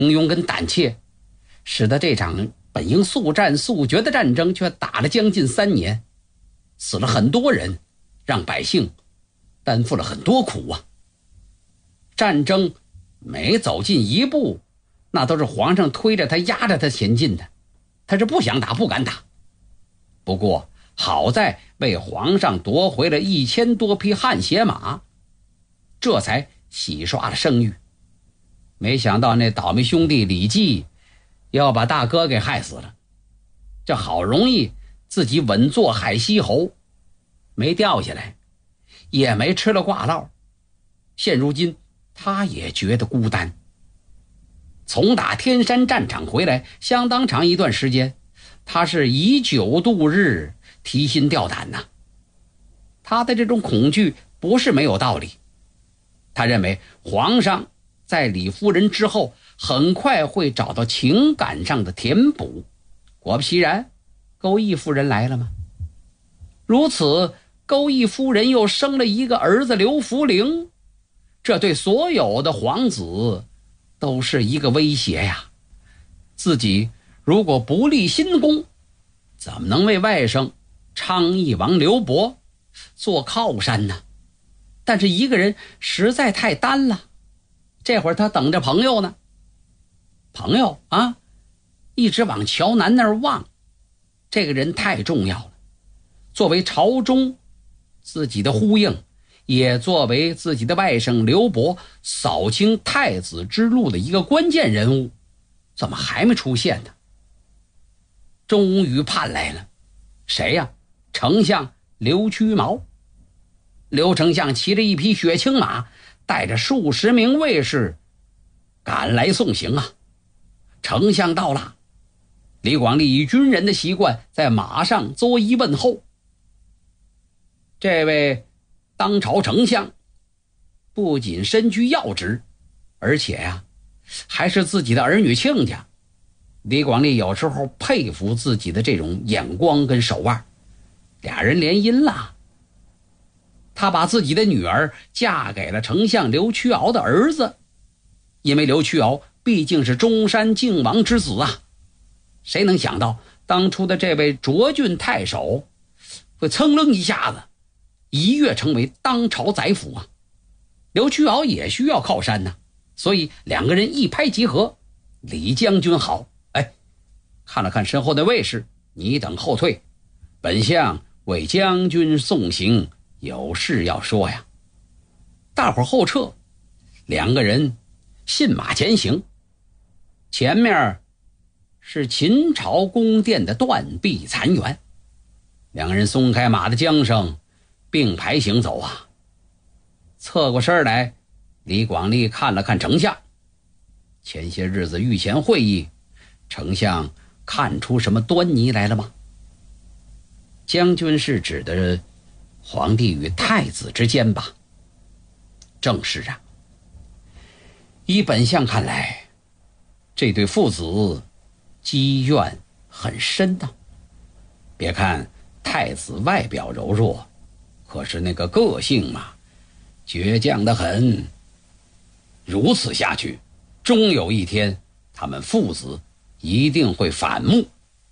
勇跟胆怯，使得这场本应速战速决的战争却打了将近3年，死了很多人，让百姓担负了很多苦啊。战争每走近一步，那都是皇上推着他压着他前进的，他是不想打不敢打。不过好在为皇上夺回了1000多匹汗血马，这才洗刷了声誉。没想到那倒霉兄弟李绩要把大哥给害死了，这好容易自己稳坐海西侯，没掉下来，也没吃了挂烙，现如今他也觉得孤单。从打天山战场回来相当长一段时间，他是以酒度日，提心吊胆呐。他的这种恐惧不是没有道理，他认为皇上在李夫人之后很快会找到情感上的填补。果不其然，钩弋夫人来了吗？如此，钩弋夫人又生了一个儿子刘弗陵，这对所有的皇子都是一个威胁呀。自己如果不立新功，怎么能为外甥昌邑王刘伯做靠山呢？但是一个人实在太单了，这会儿他等着朋友呢。朋友啊，一直往乔南那儿望，这个人太重要了。作为朝中自己的呼应，也作为自己的外甥刘伯扫清太子之路的一个关键人物，怎么还没出现呢？终于盼来了，谁呀？丞相刘屈毛。刘丞相骑着一匹雪青马，带着数十名卫士赶来送行啊。丞相到了，李广利以军人的习惯在马上作揖问候。这位当朝丞相不仅身居要职，而且还是自己的儿女亲家。李广利有时候佩服自己的这种眼光跟手腕，俩人联姻了。他把自己的女儿嫁给了丞相刘屈敖的儿子，因为刘屈敖毕竟是中山靖王之子啊。谁能想到当初的这位卓郡太守会噌楞一下子一跃成为当朝宰辅啊。刘屈敖也需要靠山呢，所以两个人一拍即合。李将军好，看了看身后的卫士，你等后退，本相为将军送行，有事要说呀。大伙后撤，两个人信马前行。前面是秦朝宫殿的断壁残垣，两个人松开马的缰绳，并排行走啊。侧过身来，李广利看了看丞相，前些日子御前会议，丞相看出什么端倪来了吗？将军是指的皇帝与太子之间吧？正是啊。依本相看来，这对父子积怨很深呐。别看太子外表柔弱，可是那个个性嘛，倔强得很。如此下去，终有一天他们父子一定会反目。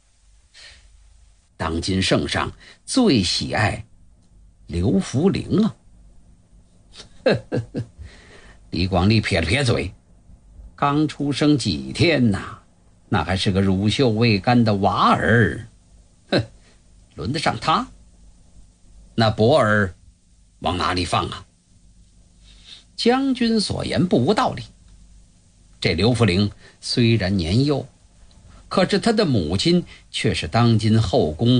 当今圣上最喜爱刘弗陵啊。李广利撇了撇嘴，刚出生几天呐，那还是个乳臭未干的娃儿，轮得上他？那伯儿往哪里放啊？将军所言不无道理。这刘弗陵虽然年幼，可是他的母亲却是当今后宫